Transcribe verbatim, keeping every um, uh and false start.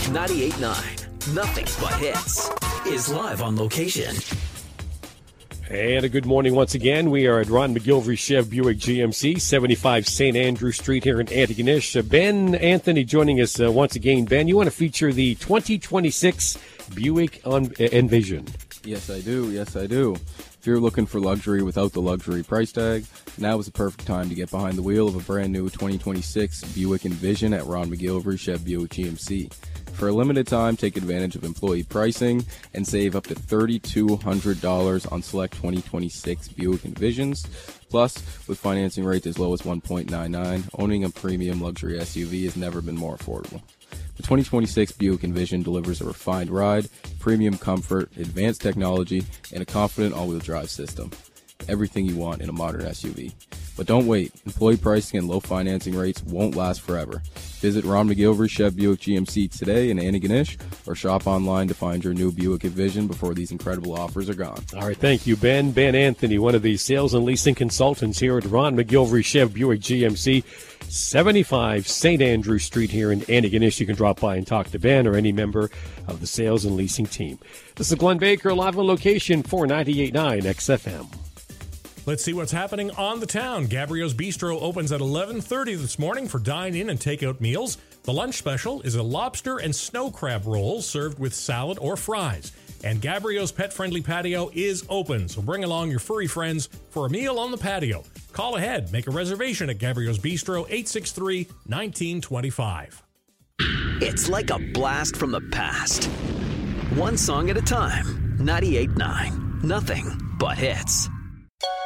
ninety-eight point nine, Nothing But Hits, is live on location. And a good morning once again. We are at Ron McGilvery Chev Buick G M C, seventy-five Saint Andrew Street here in Antigonish. Uh, Ben Anthony joining us uh, once again. Ben, you want to feature the twenty twenty-six Buick on, uh, Envision. Yes, I do. Yes, I do. If you're looking for luxury without the luxury price tag, now is the perfect time to get behind the wheel of a brand new twenty twenty-six Buick Envision at Ron McGilvery Chev Buick G M C. For a limited time, take advantage of employee pricing and save up to three thousand two hundred dollars on select twenty twenty-six Buick Envisions. Plus, with financing rates as low as one point nine nine, owning a premium luxury S U V has never been more affordable. The twenty twenty-six Buick Envision delivers a refined ride, premium comfort, advanced technology, and a confident all-wheel drive system. Everything you want in a modern S U V. But don't wait. Employee pricing and low financing rates won't last forever. Visit Ron McGilvery Chev Buick G M C today in Antigonish or shop online to find your new Buick Envision before these incredible offers are gone. All right, thank you, Ben. Ben Anthony, one of the sales and leasing consultants here at Ron McGilvery Chev Buick G M C, seventy-five Saint Andrew Street here in Antigonish. You can drop by and talk to Ben or any member of the sales and leasing team. This is Glenn Baker, live on location for ninety-eight point nine X F M. Let's see what's happening on the town. Gabrio's Bistro opens at eleven thirty this morning for dine-in and takeout meals. The lunch special is a lobster and snow crab roll served with salad or fries. And Gabrio's pet-friendly patio is open, so bring along your furry friends for a meal on the patio. Call ahead. Make a reservation at Gabrio's Bistro, eight six three, one nine two five. It's like a blast from the past. One song at a time. ninety-eight point nine, Nothing But Hits.